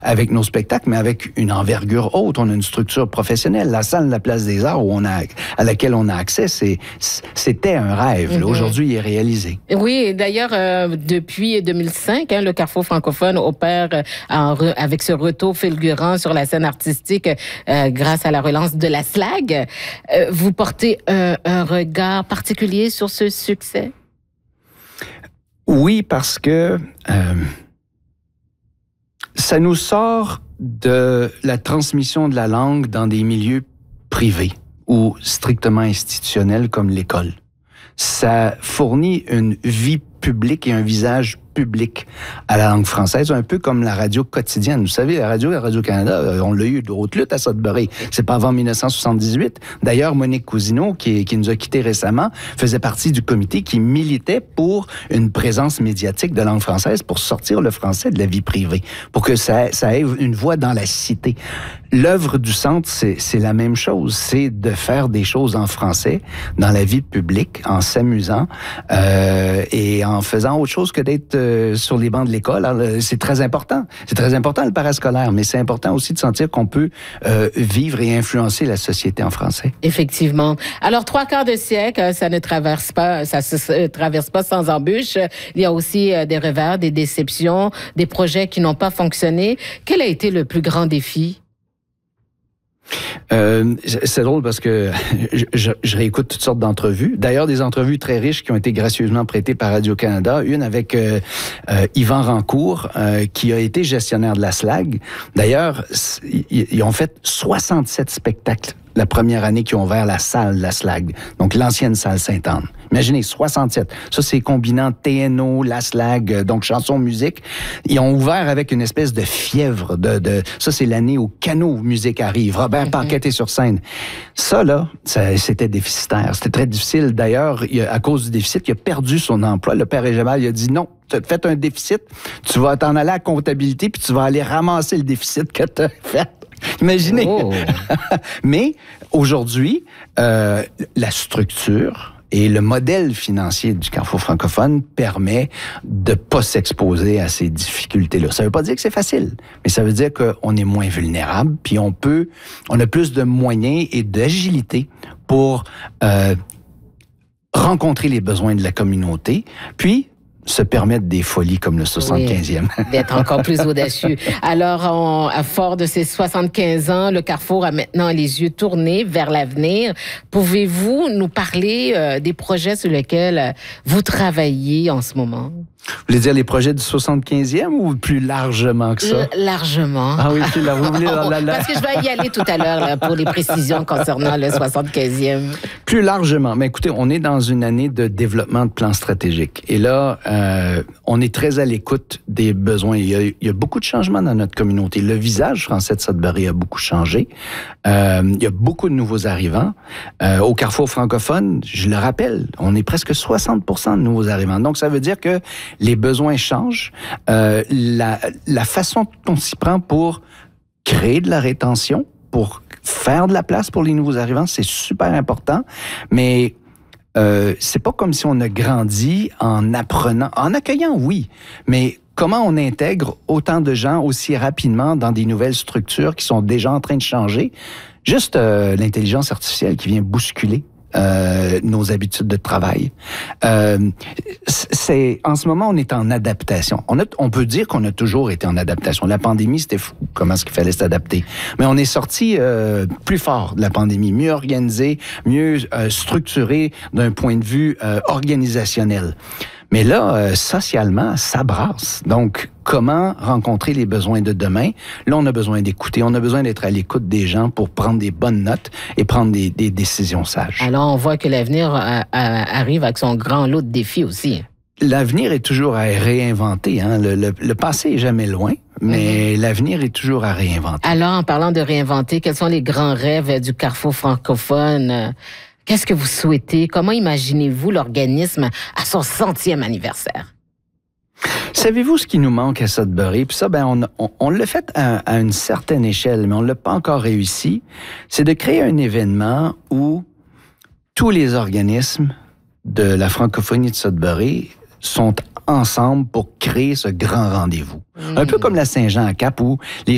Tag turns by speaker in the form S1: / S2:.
S1: avec nos spectacles, mais avec une envergure haute. On a une structure professionnelle. La salle de la Place des Arts à laquelle on a accès, c'était un rêve. Là, aujourd'hui, il est réalisé.
S2: Oui, d'ailleurs, depuis 2005, le Carrefour francophone opère avec ce retour fulgurant sur la scène artistique grâce à la relance de la SLAG. Vous portez un regard particulier sur ce succès?
S1: Oui, parce que ça nous sort de la transmission de la langue dans des milieux privés ou strictement institutionnels comme l'école. Ça fournit une vie publique et un visage public à la langue française, un peu comme la radio quotidienne. Vous savez, la Radio-Canada, on l'a eu de haute lutte à Sudbury. C'est pas avant 1978. D'ailleurs, Monique Cousineau, qui nous a quittés récemment, faisait partie du comité qui militait pour une présence médiatique de langue française pour sortir le français de la vie privée, pour que ça ait une voix dans la cité. L'œuvre du Centre, c'est la même chose. C'est de faire des choses en français dans la vie publique, en s'amusant et en faisant autre chose que d'être sur les bancs de l'école. Alors, c'est très important. C'est très important le parascolaire, mais c'est important aussi de sentir qu'on peut vivre et influencer la société en français.
S2: Effectivement. Alors, 3/4 de siècle, ça se traverse pas sans embûches. Il y a aussi des revers, des déceptions, des projets qui n'ont pas fonctionné. Quel a été le plus grand défi?
S1: C'est drôle parce que je réécoute toutes sortes d'entrevues. D'ailleurs, des entrevues très riches qui ont été gracieusement prêtées par Radio-Canada. Une avec Yvan Rancourt, qui a été gestionnaire de la SLAG. D'ailleurs, ils ont fait 67 spectacles la première année qu'ils ont ouvert la salle de la SLAG, donc l'ancienne salle Sainte-Anne. Imaginez, 67. Ça, c'est combinant TNO, la SLAG, donc chanson-musique. Ils ont ouvert avec une espèce de fièvre. Ça, c'est l'année où Cano Musique arrive. Robert Paquette est sur scène. Ça, là, c'était déficitaire. C'était très difficile. D'ailleurs, à cause du déficit, il a perdu son emploi. Le père Égébal, il a dit non. Tu as fait un déficit, tu vas t'en aller à la comptabilité, puis tu vas aller ramasser le déficit que tu as fait. Imaginez. Oh. Mais aujourd'hui, la structure et le modèle financier du Carrefour francophone permet de pas s'exposer à ces difficultés-là. Ça veut pas dire que c'est facile, mais ça veut dire qu'on est moins vulnérable, puis on a plus de moyens et d'agilité pour rencontrer les besoins de la communauté, puis se permettre des folies comme le 75e.
S2: Oui, d'être encore plus audacieux. Alors, à fort de ces 75 ans, le Carrefour a maintenant les yeux tournés vers l'avenir. Pouvez-vous nous parler des projets sur lesquels vous travaillez en ce moment?
S1: Vous voulez dire les projets du 75e ou plus largement que ça?
S2: Largement.
S1: Ah oui, plus largement.
S2: Parce que je vais y aller tout à l'heure là, pour les précisions concernant le 75e.
S1: Plus largement. Mais écoutez, on est dans une année de développement de plans stratégiques. Et là, on est très à l'écoute des besoins. Il y a beaucoup de changements dans notre communauté. Le visage français de Sudbury a beaucoup changé. Il y a beaucoup de nouveaux arrivants. Au Carrefour francophone, je le rappelle, on est presque 60% de nouveaux arrivants. Donc, ça veut dire que les besoins changent. La façon dont on s'y prend pour créer de la rétention, pour faire de la place pour les nouveaux arrivants, c'est super important. Mais c'est pas comme si on a grandi en apprenant, en accueillant, oui, mais comment on intègre autant de gens aussi rapidement dans des nouvelles structures qui sont déjà en train de changer? Juste l'intelligence artificielle qui vient bousculer nos habitudes de travail. En ce moment, on est en adaptation. On peut dire qu'on a toujours été en adaptation. La pandémie, c'était fou, comment est-ce qu'il fallait s'adapter. Mais on est sorti plus fort de la pandémie, mieux organisé, mieux structuré d'un point de vue organisationnel. Mais là, socialement, ça brasse. Donc, comment rencontrer les besoins de demain? Là, on a besoin d'écouter, on a besoin d'être à l'écoute des gens pour prendre des bonnes notes et prendre des décisions sages.
S2: Alors, on voit que l'avenir arrive avec son grand lot de défis aussi.
S1: L'avenir est toujours à réinventer. Hein? Le passé est jamais loin, mais l'avenir est toujours à réinventer.
S2: Alors, en parlant de réinventer, quels sont les grands rêves du Carrefour francophone? Qu'est-ce que vous souhaitez? Comment imaginez-vous l'organisme à son 100e anniversaire?
S1: Savez-vous ce qui nous manque à Sudbury? Puis ça, on l'a fait à une certaine échelle, mais on ne l'a pas encore réussi. C'est de créer un événement où tous les organismes de la francophonie de Sudbury sont ensemble pour créer ce grand rendez-vous. Un peu comme la Saint-Jean à Cap où les